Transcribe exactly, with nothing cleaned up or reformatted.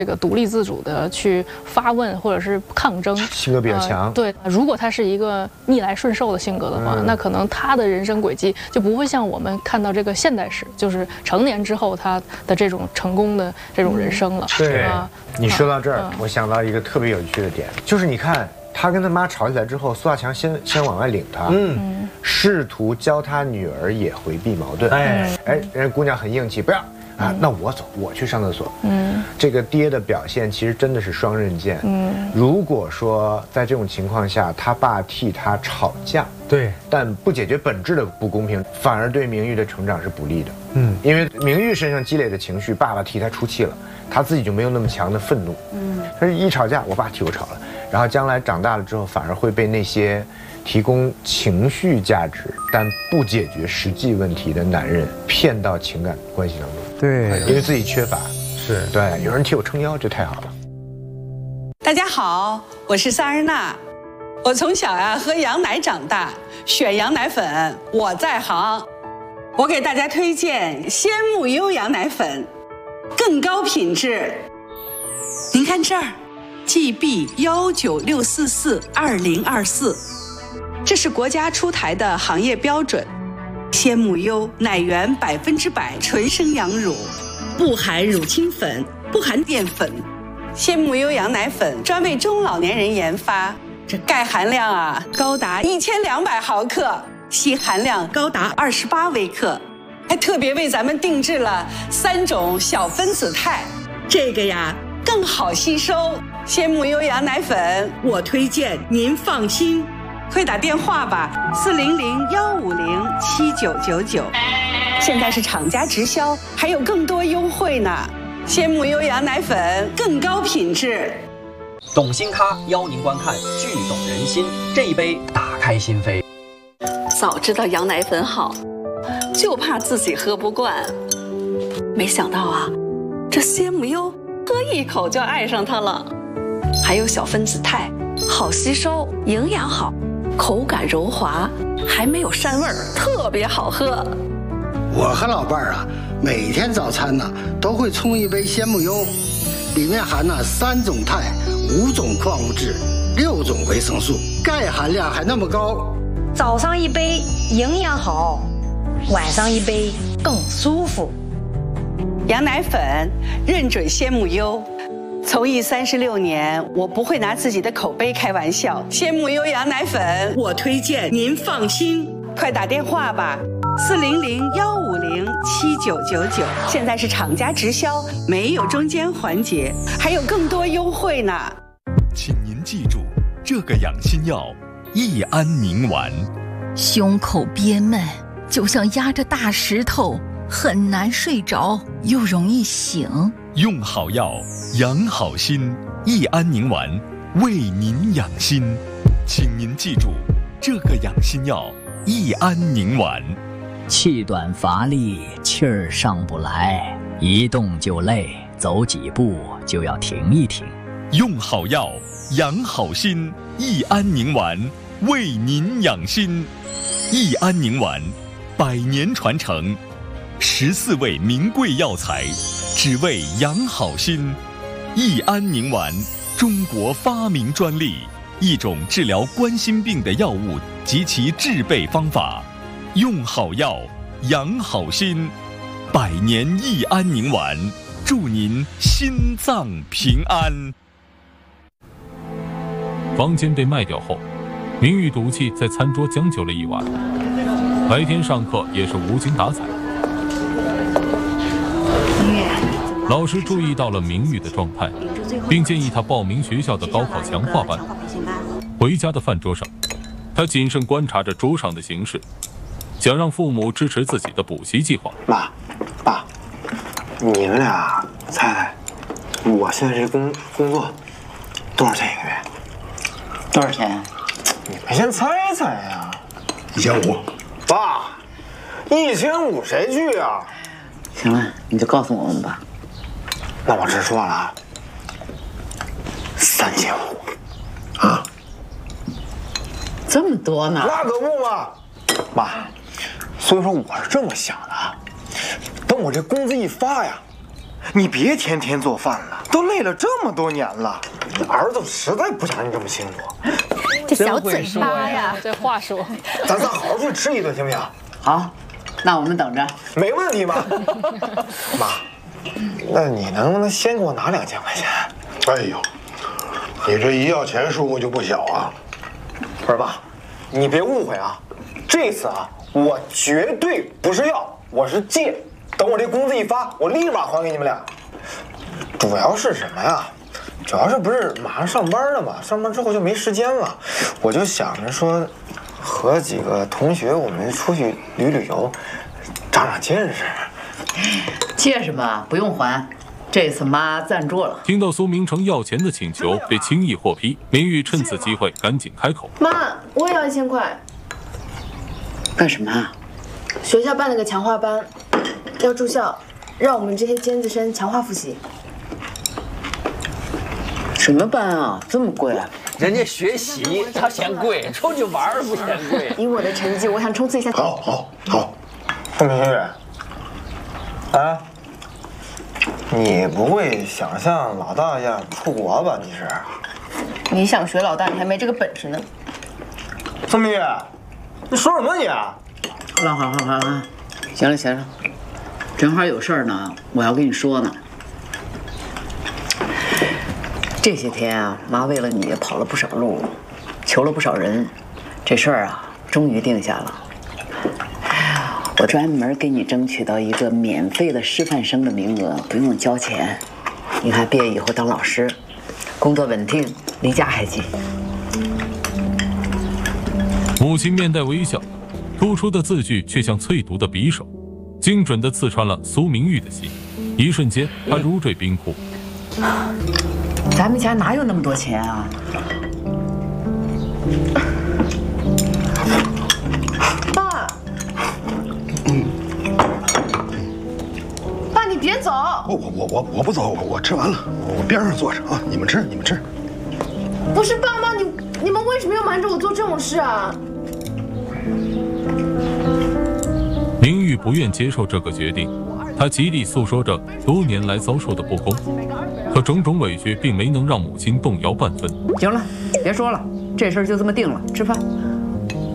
这个独立自主的去发问或者是抗争， 性格比较强。 呃、对，如果他是一个逆来顺受的性格的话，嗯、那可能他的人生轨迹就不会像我们看到这个现代史，就是成年之后他的这种成功的这种人生了。 嗯、对、 啊， 你说到这儿， 嗯、 我想到一个特别有趣的点，就是你看他跟他妈吵起来之后，苏大强先先往外领他，嗯，试图教他女儿也回避矛盾。哎哎，人家姑娘很硬气，不要。啊，那我走，我去上厕所。嗯，这个爹的表现其实真的是双刃剑。嗯，如果说在这种情况下，他爸替他吵架， 对， 但不解决本质的不公平，反而对明玉的成长是不利的。嗯，因为明玉身上积累的情绪，爸爸替他出气了，他自己就没有那么强的愤怒。嗯，他一吵架，我爸替我吵了，然后将来长大了之后，反而会被那些提供情绪价值但不解决实际问题的男人骗到情感关系当中。 对， 因为自己缺乏， 是对，有人替我撑腰，这太好了。 大家好，我是萨日娜，我从小呀、啊、喝羊奶长大，选羊奶粉我在行。我给大家推荐鲜木优羊奶粉，更高品质。您看这儿 ，G B 幺九六四四二零二四，这是国家出台的行业标准。鲜木优奶源百分之百纯生羊乳，不含乳清粉，不含淀粉。鲜木优羊奶粉专为中老年人研发，这钙含量啊高达一千两百毫克，硒含量高达二十八微克，还特别为咱们定制了三种小分子肽，这个呀更好吸收。鲜木优羊奶粉，我推荐您放心。快打电话吧，四零零幺五零七九九九。现在是厂家直销，还有更多优惠呢。鲜木优羊奶粉更高品质。 懂新咖邀您观看《剧懂人心》，这一杯打开心扉。 早知道羊奶粉好，就怕自己喝不惯。没想到啊，这鲜木优喝一口就爱上它了。还有小分子肽，好吸收，营养好。口感柔滑，还没有膻味儿，特别好喝。 我和老伴儿啊，每天早餐呢都会冲一杯鲜木优，里面含了三种肽、五种矿物质、六种维生素，钙含量还那么高。 早上一杯营养好，晚上一杯更舒服。 羊奶粉认准鲜木优。从艺三十六年，我不会拿自己的口碑开玩笑。鲜木优羊奶粉，我推荐您放心。快打电话吧，四零零幺五零七九九九。现在是厂家直销，没有中间环节，还有更多优惠呢。 请您记住，这个养心药益安宁丸。 胸口憋闷，就像压着大石头，很难睡着，又容易醒。 用好药，养好心，益安宁丸为您养心。请您记住，这个养心药益安宁丸。 气短乏力，气儿上不来，一动就累，走几步就要停一停。 用好药，养好心，益安宁丸为您养心。益安宁丸，百年传承，十四味名贵药材，只为养好心。益安宁丸，中国发明专利，一种治疗冠心病的药物及其制备方法。用好药，养好心，百年益安宁丸，祝您心脏平安。 房间被卖掉后，明玉赌气在餐桌将就了一晚，白天上课也是无精打采。老师注意到了明玉的状态，并建议他报名学校的高考强化班。回家的饭桌上，他谨慎观察着桌上的形势，想让父母支持自己的补习计划。 妈，爸，你们俩猜猜，我现在这工工作多少钱一个月？ 多少钱？ 你们先猜猜呀。 一千五。 爸，一千五谁去啊？ 行了，你就告诉我们吧。 那我直说了啊，三千五。啊？ 这么多呢？ 那可不嘛，妈。所以说我是这么想的啊，等我这工资一发呀， 你别天天做饭了，都累了这么多年了，你儿子实在不想你这么辛苦。 这小嘴巴呀，这话说， 咱仨好好去吃一顿行不行？ 好，那我们等着。 没问题，妈。妈，那你能不能先给我拿两千块钱？ 哎呦，你这一要钱数目就不小啊！ 不是爸，你别误会啊，这次啊，我绝对不是要，我是借。等我这工资一发，我立马还给你们俩。主要是什么呀？主要是不是马上上班了嘛？上班之后就没时间了，我就想着说，和几个同学我们出去旅旅游，长长见识。 借什么？不用还，这次妈赞助了。 听到苏明成要钱的请求被轻易获批，明玉趁此机会赶紧开口：“ 妈，我也要一千块。 干什么啊？ 学校办了个强化班，要住校，让我们这些尖子生强化复习。 什么班啊？这么贵啊？ 人家学习他嫌贵，出去玩不嫌贵。 以我的成绩，我想冲刺一下。 好，好，好。 宋明玉，啊，你不会想像老大一样出国吧？你是？ 你想学老大，你还没这个本事呢。 宋明玉，你说什么你？ 好了好了好了好了，行了行了，正好有事儿呢，我要跟你说呢。这些天啊，妈为了你跑了不少路，求了不少人，这事儿啊，终于定下了。我专门给你争取到一个免费的师范生的名额，不用交钱。你看毕业以后当老师，工作稳定，离家还近。 母亲面带微笑，突出的字句却像淬毒的匕首，精准地刺穿了苏明玉的心。一瞬间，她如坠冰窟。 咱们家哪有那么多钱啊？ 爸，嗯，爸，你别走！ 我我我我我不走，我我吃完了，我边上坐着啊，你们吃你们吃。 不是爸妈，你你们为什么要瞒着我做这种事啊？ 明玉不愿接受这个决定，她极力诉说着多年来遭受的不公。可种种委屈并没能让母亲动摇半分。 行了，别说了，这事儿就这么定了，吃饭。